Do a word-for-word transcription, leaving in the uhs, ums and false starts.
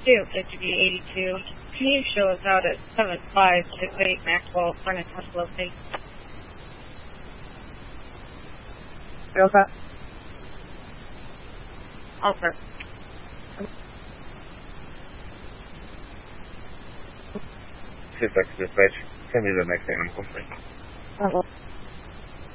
two, fifty B eighty-two. Can you show us out at seven five six eight Maxwell, front of Tesla, please? What's that? Oh, sir. Six X dispatch. Send me the next animal, please. Uh-oh.